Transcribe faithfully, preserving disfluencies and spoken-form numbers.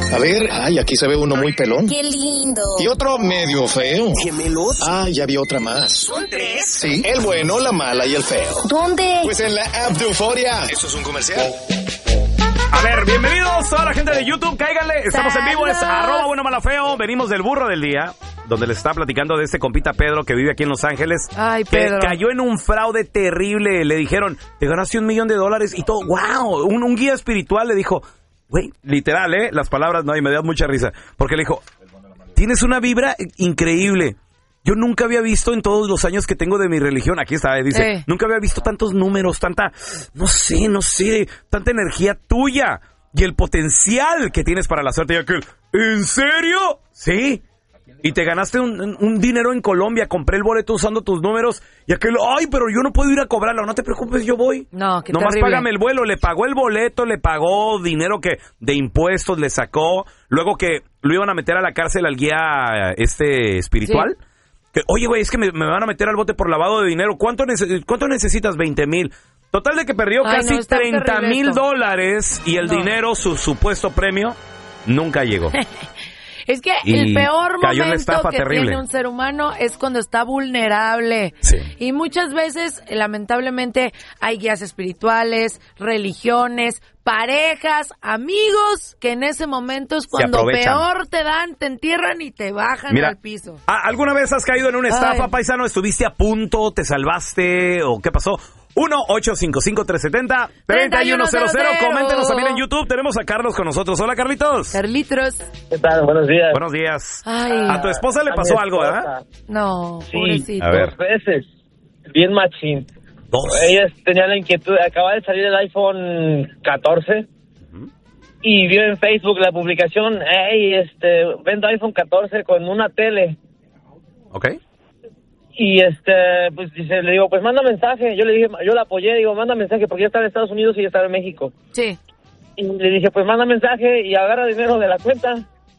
A ver, ay, aquí se ve uno muy pelón. ¡Qué lindo! Y otro medio feo. ¿Gemelos? Ah, ya vi otra más. ¿Son tres? Sí, el bueno, la mala y el feo. ¿Dónde? Pues en la app de Euforia. ¿Eso es un comercial? A ver, bienvenidos a la gente de YouTube, cáiganle, estamos en vivo, es arroba bueno mala feo, venimos del burro del día, donde les estaba platicando de este compita Pedro que vive aquí en Los Ángeles. Ay, que Pedro. cayó en un fraude terrible, le dijeron, te ganaste un millón de dólares y todo, wow, un, un guía espiritual le dijo, güey, literal, eh, las palabras, no, y me da mucha risa, porque le dijo, tienes una vibra increíble. Yo nunca había visto en todos los años que tengo de mi religión, aquí está, dice, Eh. nunca había visto tantos números, tanta, no sé, no sé, tanta energía tuya y el potencial que tienes para la suerte. Y aquel, ¿en serio? Sí. Y te ganaste un, un dinero en Colombia, compré el boleto usando tus números y aquel, ay, pero yo no puedo ir a cobrarlo, no te preocupes, yo voy. No, qué Nomás terrible. págame el vuelo, le pagó el boleto, le pagó dinero que de impuestos le sacó, luego que lo iban a meter a la cárcel al guía este espiritual. Sí. Que, oye, güey, es que me, me van a meter al bote por lavado de dinero. ¿Cuánto, nece- cuánto necesitas? veinte mil. Total de que perdió Ay, casi no, está treinta mil esto. dólares y el No. dinero, su supuesto premio, nunca llegó. Es que Y el peor cayó en la momento estafa que terrible. tiene un ser humano es cuando está vulnerable. Sí. Y muchas veces, lamentablemente, hay guías espirituales, religiones, parejas, amigos, que en ese momento es cuando aprovechan. peor te dan, te entierran y te bajan Mira, al piso. ¿a- ¿alguna vez has caído en una estafa, Ay. paisano? ¿Estuviste a punto? ¿Te salvaste? ¿O qué pasó? uno ocho cinco cinco tres siete cero tres uno cero cero. Coméntenos también en YouTube. Tenemos a Carlos con nosotros. Hola, Carlitos. Carlitos. ¿Qué tal? Buenos días. Buenos días. Ay, A tu esposa le A pasó mi algo, esposa. ¿verdad? no, Sí. pobrecito. A ver. Dos veces. Bien machín. Dos. Ella tenía la inquietud, acaba de salir el iPhone catorce y vio en Facebook la publicación, hey, este, vendo iPhone catorce con una tele. Ok. Y este, pues dice, le digo, pues manda mensaje. Yo le dije, yo la apoyé, digo, manda mensaje porque ya estaba en Estados Unidos y ya estaba en México. Sí. Y le dije, pues manda mensaje y agarra dinero de la cuenta.